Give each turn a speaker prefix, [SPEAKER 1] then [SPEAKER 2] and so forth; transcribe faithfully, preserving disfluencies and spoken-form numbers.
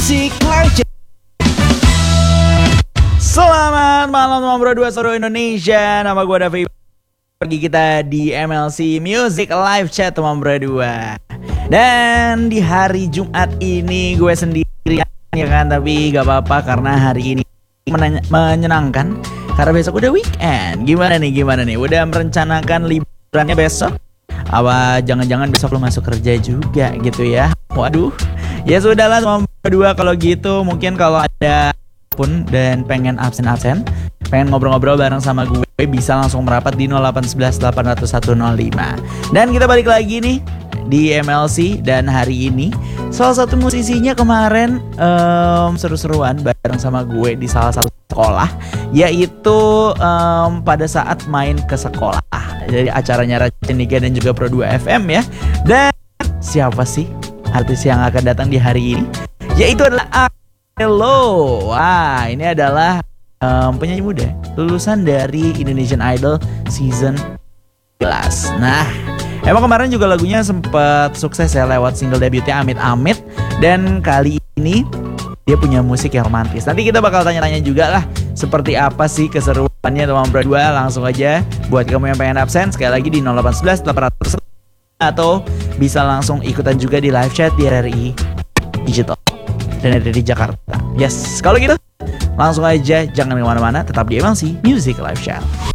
[SPEAKER 1] Music Live Chat. Selamat malam teman bro dua seluruh Indonesia. Nama gue Davi. Pergi kita di M L C Music Live Chat teman bro dua. Dan di hari Jumat ini gue sendiri ya kan, tapi gak apa-apa karena hari ini menanya- menyenangkan karena besok udah weekend. Gimana nih, gimana nih? Udah merencanakan liburannya besok? Apa jangan-jangan besok lu masuk kerja juga gitu ya? Waduh. Ya sudahlah teman berdua kalau gitu. Mungkin kalau ada pun dan pengen absen-absen, pengen ngobrol-ngobrol bareng sama gue, bisa langsung merapat di nol delapan satu satu delapan nol satu nol lima. Dan kita balik lagi nih di M L C. Dan hari ini salah satu musisinya kemarin um, seru-seruan bareng sama gue di salah satu sekolah, yaitu um, pada saat main ke sekolah. Jadi acaranya Raja Niga dan juga Pro dua F M ya. Dan siapa sih artis yang akan datang di hari ini? Yaitu adalah Hello. Wah, ini adalah um, penyanyi muda lulusan dari Indonesian Idol season sebelas. Nah, emang kemarin juga lagunya sempat sukses ya lewat single debutnya Amit Amit. Dan kali ini dia punya musik yang romantis. Nanti kita bakal tanya-tanya juga lah seperti apa sih keseruannya teman berdua. Langsung aja buat kamu yang pengen absen, sekali lagi di nol delapan satu satu delapan nol satu atau bisa langsung ikutan juga di live chat di R R I Digital dan ada di Jakarta. Yes, kalau gitu langsung aja jangan kemana-mana, tetap di M L C Music Live Chat.